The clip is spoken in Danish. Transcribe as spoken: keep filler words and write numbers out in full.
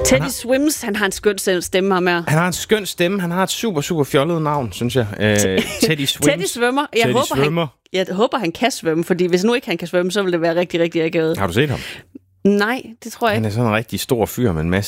Teddy har... Swims, han har en skøn stemme, ham her. Han har en skøn stemme. Han har et super, super fjollet navn, synes jeg. Øh, Teddy Swims. Teddy svømmer. Jeg, Teddy håber, svømmer. Han, jeg håber, han kan svømme, fordi hvis nu ikke han kan svømme, så vil det være rigtig, rigtig akavet. Har du set ham? Nej, det tror jeg ikke. Han er sådan en rigtig stor fyr med en masse